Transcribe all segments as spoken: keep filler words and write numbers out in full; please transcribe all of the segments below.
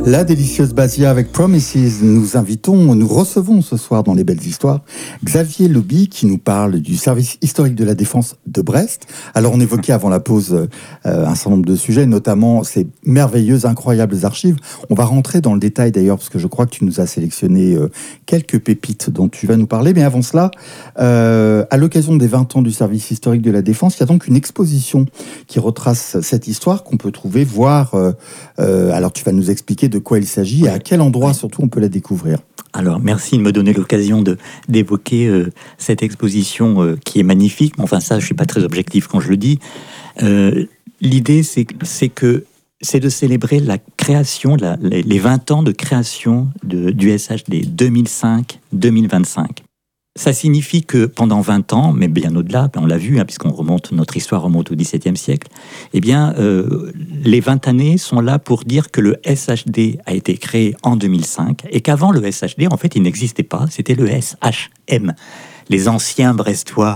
La délicieuse Basia avec Promises. Nous invitons, nous recevons ce soir dans Les Belles Histoires Xavier Lauby qui nous parle du service historique de la défense de Brest. Alors on évoquait avant la pause euh, un certain nombre de sujets, notamment ces merveilleuses, incroyables archives. On va rentrer dans le détail d'ailleurs parce que je crois que tu nous as sélectionné euh, quelques pépites dont tu vas nous parler. Mais avant cela, euh, à l'occasion des vingt ans du service historique de la défense, il y a donc une exposition qui retrace cette histoire qu'on peut trouver, voir. Euh, euh, alors tu vas nous expliquer de quoi il s'agit et à quel endroit surtout on peut la découvrir. Alors, merci de me donner l'occasion de, d'évoquer euh, cette exposition euh, qui est magnifique. Enfin, ça, je ne suis pas très objectif quand je le dis. Euh, l'idée, c'est, c'est, que, c'est de célébrer la création, la, les, les vingt ans de création de, du S H D deux mille cinq deux mille vingt-cinq. Ça signifie que pendant vingt ans, mais bien au-delà, on l'a vu, hein, puisqu'on remonte, notre histoire remonte au dix-septième siècle, eh bien, euh, les vingt années sont là pour dire que le S H D a été créé en deux mille cinq et qu'avant le S H D, en fait, il n'existait pas, c'était le S H M. Les anciens Brestois,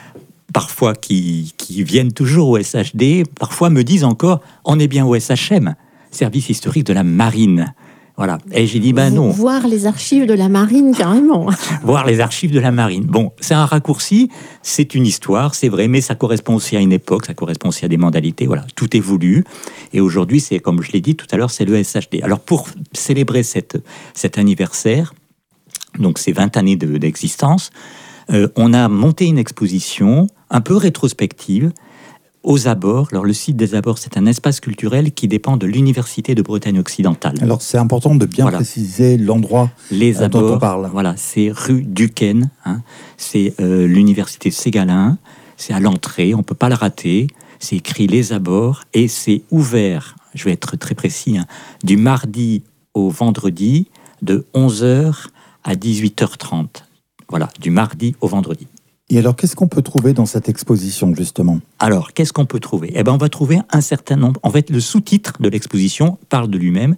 parfois qui, qui viennent toujours au S H D, parfois me disent encore, on est bien au S H M, service historique de la marine. Voilà. Et j'ai dit, ben non. Voir les archives de la marine, carrément. Voir les archives de la marine. Bon, c'est un raccourci, c'est une histoire, c'est vrai, mais ça correspond aussi à une époque, ça correspond aussi à des modalités. Voilà, tout évolue. Et aujourd'hui, c'est, comme je l'ai dit tout à l'heure, c'est le S H D. Alors, pour célébrer cette, cet anniversaire, donc ces vingt années de, d'existence, euh, on a monté une exposition un peu rétrospective aux abords. Alors, le site des abords, c'est un espace culturel qui dépend de l'Université de Bretagne occidentale. Alors, c'est important de bien voilà. préciser l'endroit Les euh, abords, dont on parle. Voilà, c'est rue Duquesne, hein, c'est euh, l'Université Ségalin, c'est à l'entrée, on ne peut pas le rater, c'est écrit Les abords, et c'est ouvert, je vais être très précis, hein, du mardi au vendredi, de onze heures à dix-huit heures trente. Voilà, du mardi au vendredi. Et alors, qu'est-ce qu'on peut trouver dans cette exposition, justement ? Alors, qu'est-ce qu'on peut trouver ? Eh bien, on va trouver un certain nombre... En fait, le sous-titre de l'exposition parle de lui-même.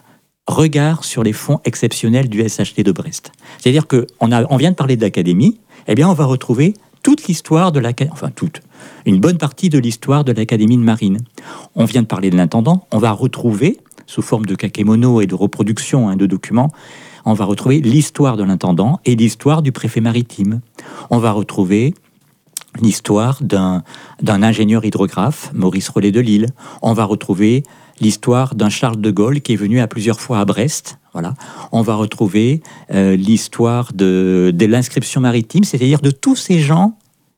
Regard sur les fonds exceptionnels du S H D de Brest. C'est-à-dire qu'on a, on vient de parler de l'académie, eh bien, on va retrouver toute l'histoire de l'académie... Enfin, toute. Une bonne partie de l'histoire de l'académie de marine. On vient de parler de l'intendant. On va retrouver, sous forme de kakémono et de reproduction hein, de documents, on va retrouver l'histoire de l'intendant et l'histoire du préfet maritime. On va retrouver l'histoire d'un, d'un ingénieur hydrographe, Maurice Rollet de Lille. On va retrouver l'histoire d'un Charles de Gaulle qui est venu à plusieurs fois à Brest. Voilà. On va retrouver euh, l'histoire de, de l'inscription maritime, c'est-à-dire de tous ces gens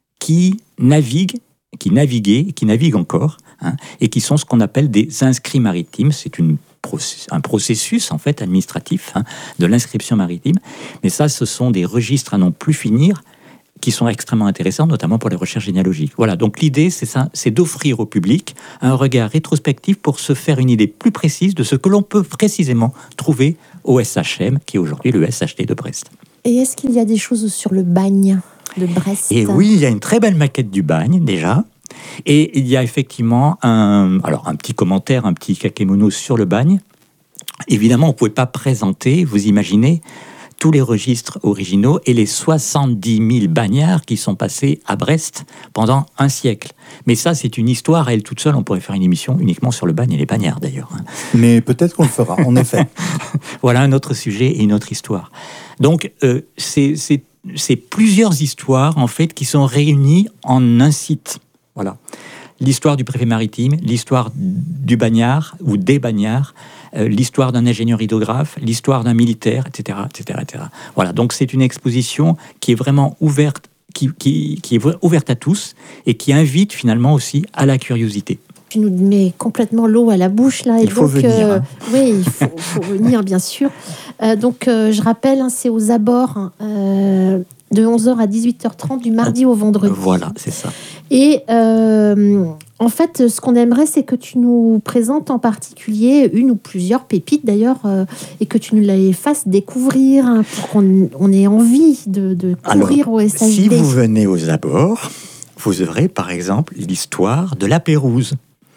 qui naviguent, qui naviguaient, qui naviguent encore, hein, et qui sont ce qu'on appelle des inscrits maritimes. C'est une un processus en fait administratif hein, de l'inscription maritime, mais ça ce sont des registres à n'en plus finir qui sont extrêmement intéressants, notamment pour les recherches généalogiques. Voilà, donc l'idée c'est ça, c'est d'offrir au public un regard rétrospectif pour se faire une idée plus précise de ce que l'on peut précisément trouver au S H M, qui est aujourd'hui le S H D de Brest. Et est-ce qu'il y a des choses sur le bagne de Brest ? Et oui, il y a une très belle maquette du bagne déjà. Et il y a effectivement un, alors un petit commentaire, un petit kakémono sur le bagne. Évidemment, on ne pouvait pas présenter, vous imaginez, tous les registres originaux et les soixante-dix mille bagnards qui sont passés à Brest pendant un siècle. Mais ça, c'est une histoire à elle toute seule. On pourrait faire une émission uniquement sur le bagne et les bagnards, d'ailleurs. Mais peut-être qu'on le fera, en effet. Voilà un autre sujet et une autre histoire. Donc, euh, c'est, c'est, c'est plusieurs histoires, en fait, qui sont réunies en un site. Voilà. L'histoire du préfet maritime, l'histoire du bagnard ou des bagnards, euh, l'histoire d'un ingénieur hydrographe, l'histoire d'un militaire, et cetera, et cetera, et cetera. Voilà. Donc c'est une exposition qui est vraiment ouverte, qui, qui, qui est ouverte à tous et qui invite finalement aussi à la curiosité. Tu nous mets complètement l'eau à la bouche là. Et il faut donc, venir. Euh, hein. Oui, il faut, faut venir bien sûr. Euh, donc euh, je rappelle, hein, c'est aux abords. Euh, de onze heures à dix-huit heures trente du mardi au vendredi. Voilà, c'est ça. Et euh, en fait, ce qu'on aimerait, c'est que tu nous présentes en particulier une ou plusieurs pépites d'ailleurs, euh, et que tu nous les fasses découvrir hein, pour qu'on on ait envie de, de courir Alors, au S H D. Si vous venez aux abords, vous aurez par exemple l'histoire de la Pérouse.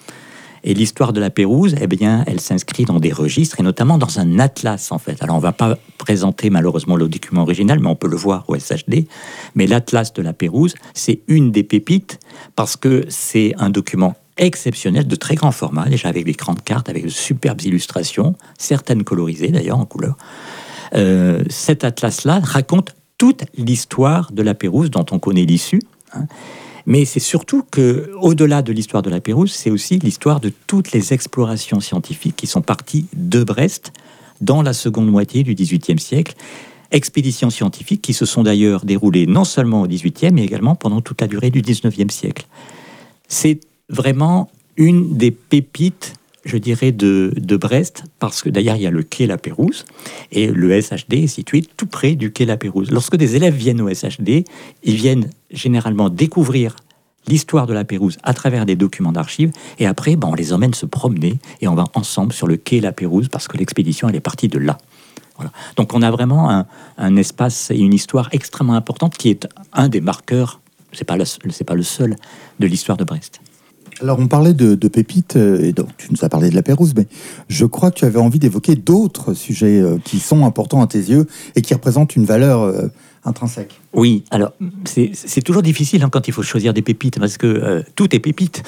Et l'histoire de la Pérouse, eh bien, elle s'inscrit dans des registres et notamment dans un atlas, en fait. Alors, on ne va pas présenter malheureusement le document original, mais on peut le voir au S H D. Mais l'atlas de la Pérouse, c'est une des pépites parce que c'est un document exceptionnel, de très grand format, déjà avec des grandes cartes, avec de superbes illustrations, certaines colorisées d'ailleurs en couleur. Euh, cet atlas-là raconte toute l'histoire de la Pérouse dont on connaît l'issue. Hein. Mais c'est surtout que, au-delà de l'histoire de la Pérouse, c'est aussi l'histoire de toutes les explorations scientifiques qui sont parties de Brest dans la seconde moitié du dix-huitième siècle. Expéditions scientifiques qui se sont d'ailleurs déroulées non seulement au dix-huitième, mais également pendant toute la durée du dix-neuvième siècle. C'est vraiment une des pépites, je dirais, de, de Brest, parce que d'ailleurs, il y a le quai La Pérouse, et le S H D est situé tout près du quai La Pérouse. Lorsque des élèves viennent au S H D, ils viennent généralement découvrir l'histoire de la Pérouse à travers des documents d'archives, et après, ben, on les emmène se promener, et on va ensemble sur le quai La Pérouse, parce que l'expédition, elle est partie de là. Voilà. Donc on a vraiment un, un espace et une histoire extrêmement importante, qui est un des marqueurs, c'est pas, la, c'est pas le seul, de l'histoire de Brest. Alors, on parlait de, de pépites, et donc tu nous as parlé de la Pérouse, mais je crois que tu avais envie d'évoquer d'autres sujets euh, qui sont importants à tes yeux et qui représentent une valeur euh, intrinsèque. Oui, alors, c'est, c'est toujours difficile hein, quand il faut choisir des pépites, parce que euh, tout est pépite.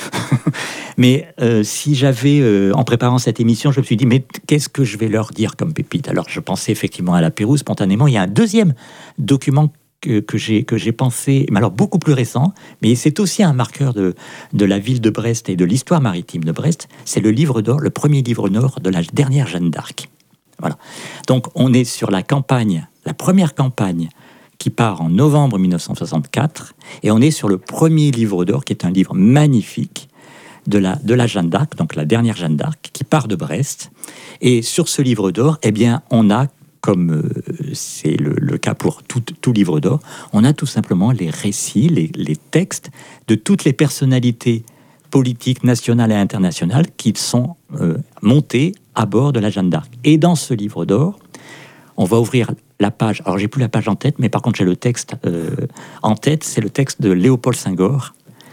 mais euh, si j'avais, euh, en préparant cette émission, je me suis dit, mais qu'est-ce que je vais leur dire comme pépite ? Alors, je pensais effectivement à la Pérouse, spontanément. Il y a un deuxième document Que, que, j'ai, que j'ai pensé, mais alors beaucoup plus récent, mais c'est aussi un marqueur de, de la ville de Brest et de l'histoire maritime de Brest, c'est le livre d'or, le premier livre d'or de la dernière Jeanne d'Arc. Voilà. Donc on est sur la campagne, la première campagne qui part en novembre mille neuf cent soixante-quatre, et on est sur le premier livre d'or, qui est un livre magnifique de la, de la Jeanne d'Arc, donc la dernière Jeanne d'Arc, qui part de Brest. Et sur ce livre d'or, eh bien, on a, comme euh, c'est le, le cas pour tout, tout livre d'or, on a tout simplement les récits, les, les textes de toutes les personnalités politiques nationales et internationales qui sont euh, montées à bord de la Jeanne d'Arc. Et dans ce livre d'or, on va ouvrir la page, alors j'ai plus la page en tête, mais par contre j'ai le texte euh, en tête, c'est le texte de Léopold Senghor,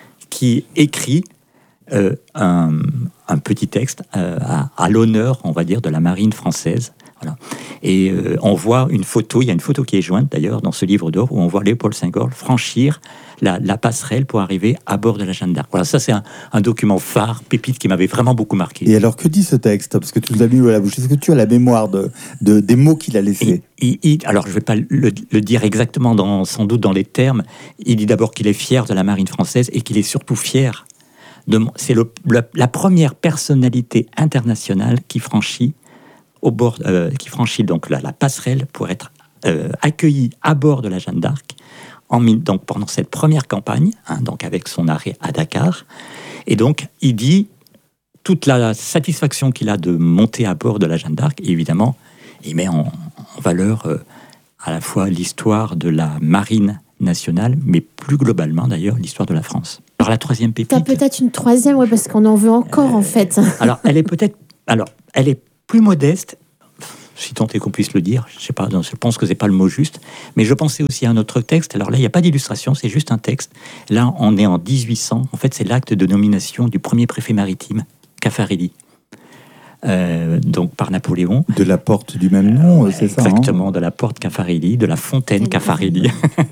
qui écrit euh, un, un petit texte euh, à, à l'honneur, on va dire, de la marine française. Voilà. Et euh, on voit une photo, il y a une photo qui est jointe d'ailleurs dans ce livre d'or, où on voit Léopold Senghor franchir la, la passerelle pour arriver à bord de la Jeanne d'Arc. Voilà, ça c'est un, un document phare, pépite, qui m'avait vraiment beaucoup marqué. Et alors, que dit ce texte ? Parce que tu nous as mis à la bouche. Est-ce que tu as la mémoire de, de, des mots qu'il a laissés ? il, il, Alors, je ne vais pas le, le dire exactement, dans, sans doute dans les termes. Il dit d'abord qu'il est fier de la marine française et qu'il est surtout fier de... C'est le, la, la première personnalité internationale qui franchit au bord, euh, qui franchit donc la, la passerelle pour être euh, accueilli à bord de la Jeanne d'Arc en, donc pendant cette première campagne, hein, donc avec son arrêt à Dakar. Et donc, il dit toute la satisfaction qu'il a de monter à bord de la Jeanne d'Arc. Et évidemment, il met en, en valeur euh, à la fois l'histoire de la marine nationale, mais plus globalement d'ailleurs l'histoire de la France. Alors la troisième pépite... T'as peut-être une troisième, ouais, parce qu'on en veut encore euh, en fait. Alors, elle est peut-être... Alors, elle est plus modeste, si tant est qu'on puisse le dire, je sais pas, non, je pense que c'est pas le mot juste, mais je pensais aussi à un autre texte. Alors là, il n'y a pas d'illustration, c'est juste un texte. Là, on est en dix-huit cents. En fait, c'est l'acte de nomination du premier préfet maritime, Caffarelli, euh, donc par Napoléon. De la porte du même nom, euh, c'est ça ? Exactement, hein de la porte Caffarelli, de la fontaine Caffarelli.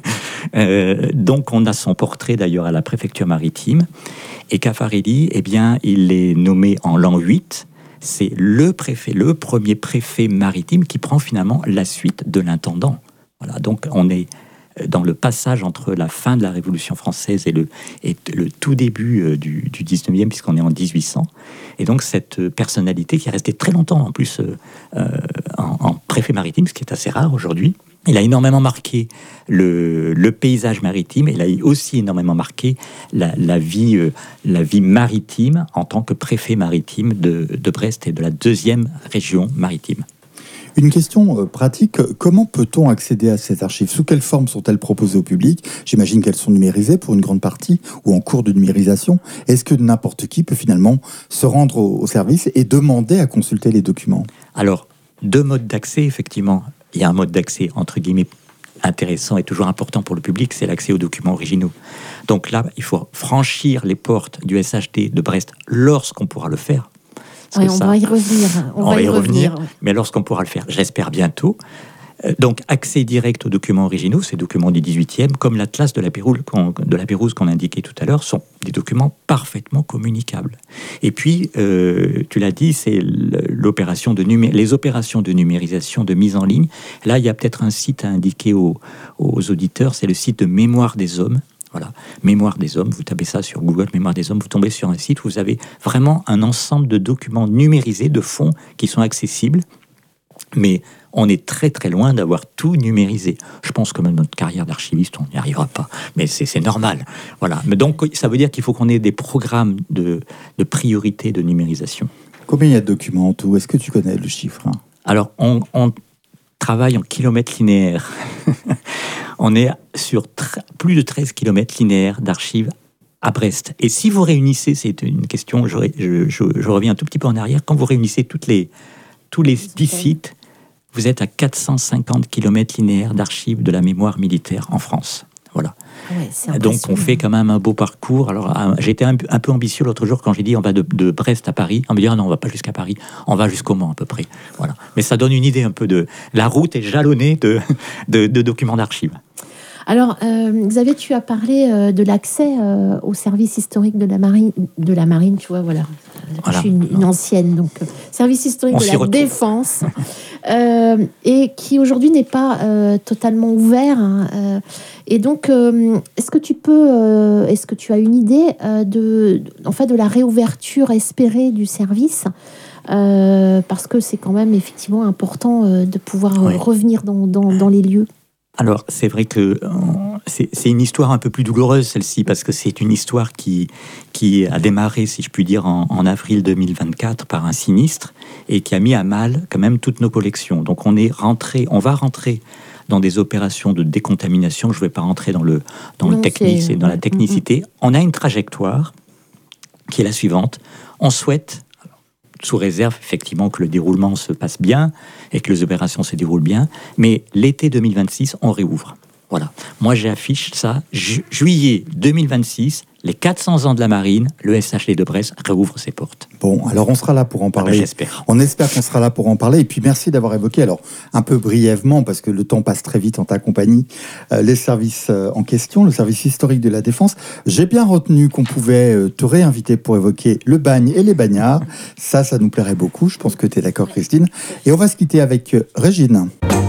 euh, donc, on a son portrait d'ailleurs à la préfecture maritime. Et Caffarelli, eh bien, il est nommé en l'an huit. C'est le préfet, le premier préfet maritime qui prend finalement la suite de l'intendant. Voilà, donc on est dans le passage entre la fin de la Révolution française et le, et le tout début du, du dix-neuvième, puisqu'on est en dix-huit cents. Et donc cette personnalité qui est restée très longtemps en plus euh, en, en préfet maritime, ce qui est assez rare aujourd'hui. Il a énormément marqué le, le paysage maritime, et il a aussi énormément marqué la, la, vie, euh, la vie maritime en tant que préfet maritime de, de Brest et de la deuxième région maritime. Une question euh, pratique, comment peut-on accéder à ces archives ? Sous quelle forme sont-elles proposées au public ? J'imagine qu'elles sont numérisées pour une grande partie ou en cours de numérisation. Est-ce que n'importe qui peut finalement se rendre au, au service et demander à consulter les documents ? Alors, deux modes d'accès, effectivement. Il y a un mode d'accès, entre guillemets, intéressant et toujours important pour le public, c'est l'accès aux documents originaux. Donc là, il faut franchir les portes du S H D de Brest lorsqu'on pourra le faire. Oui, on ça, va y revenir. On, on va y revenir, revenir, mais lorsqu'on pourra le faire, j'espère bientôt. Donc, accès direct aux documents originaux, ces documents du dix-huitième, comme l'atlas de la Pérouse qu'on, de la Pérouse qu'on indiquait tout à l'heure, sont des documents parfaitement communicables. Et puis, euh, tu l'as dit, c'est l'opération de numé- les opérations de numérisation, de mise en ligne. Là, il y a peut-être un site à indiquer aux, aux auditeurs, c'est le site de Mémoire des Hommes. Voilà, Mémoire des Hommes, vous tapez ça sur Google, Mémoire des Hommes, vous tombez sur un site où vous avez vraiment un ensemble de documents numérisés, de fonds qui sont accessibles. Mais on est très très loin d'avoir tout numérisé. Je pense que même notre carrière d'archiviste, on n'y arrivera pas. Mais c'est, c'est normal. Voilà. Mais donc, ça veut dire qu'il faut qu'on ait des programmes de, de priorité de numérisation. Combien il y a de documents en tout ? Est-ce que tu connais le chiffre ? Alors, on, on travaille en kilomètres linéaires. On est sur tra- plus de treize kilomètres linéaires d'archives à Brest. Et si vous réunissez, c'est une question, je, je, je, je reviens un tout petit peu en arrière, quand vous réunissez toutes les, tous les dix sites, vous êtes à quatre cent cinquante kilomètres linéaires d'archives de la mémoire militaire en France. Voilà. Ouais, donc on fait quand même un beau parcours. Alors j'étais un, un peu ambitieux l'autre jour quand j'ai dit on va de, de Brest à Paris. On me dit ah non, on va pas jusqu'à Paris, on va jusqu'au Mans à peu près. Voilà. Mais ça donne une idée un peu de la route est jalonnée de, de, de documents d'archives. Alors, euh, Xavier, tu as parlé euh, de l'accès euh, au service historique de la marine, de la marine, tu vois, voilà. voilà. Je suis une, une ancienne, donc euh, service historique On de la retrouve. défense, euh, et qui aujourd'hui n'est pas euh, totalement ouvert. Hein, euh, et donc, euh, est-ce que tu peux, euh, est-ce que tu as une idée euh, de, en fait, de la réouverture espérée du service? Euh, parce que c'est quand même effectivement important euh, de pouvoir euh, oui. revenir dans, dans, dans les lieux. Alors, c'est vrai que euh, c'est, c'est une histoire un peu plus douloureuse, celle-ci, parce que c'est une histoire qui, qui a démarré, si je puis dire, en, en avril deux mille vingt-quatre par un sinistre et qui a mis à mal quand même toutes nos collections. Donc, on est rentré, on va rentrer dans des opérations de décontamination. Je ne vais pas rentrer dans le, dans non, le technique, c'est... c'est dans la technicité. Mm-hmm. On a une trajectoire qui est la suivante. On souhaite, sous réserve effectivement que le déroulement se passe bien et que les opérations se déroulent bien, mais l'été deux mille vingt-six, on réouvre. Voilà. Moi, j'affiche ça, ju- juillet deux mille vingt-six, les quatre cents ans de la marine, le S H D de Brest réouvre ses portes. Bon, alors on sera là pour en parler. Ah ben, j'espère. On espère qu'on sera là pour en parler. Et puis merci d'avoir évoqué, alors un peu brièvement, parce que le temps passe très vite en ta compagnie, euh, les services euh, en question, le service historique de la Défense. J'ai bien retenu qu'on pouvait euh, te réinviter pour évoquer le bagne et les bagnards. Ça, ça nous plairait beaucoup. Je pense que tu es d'accord, Christine. Et on va se quitter avec euh, Régine.